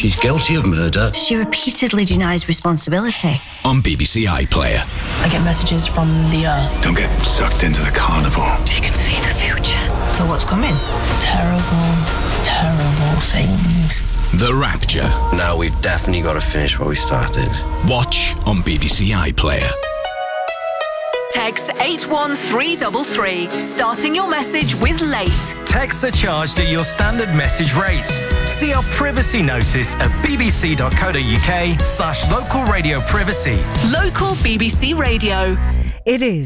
She's guilty of murder. She repeatedly denies responsibility. On BBC iPlayer. I get messages from the Earth. Don't get sucked into the carnival. She can see the future. So what's coming? Terrible, terrible things. The Rapture. Now we've definitely got to finish what we started. Watch on BBC iPlayer. Text 81333, starting your message with late. Texts are charged at your standard message rate. See our privacy notice at bbc.co.uk/local radio privacy. Local BBC Radio. It is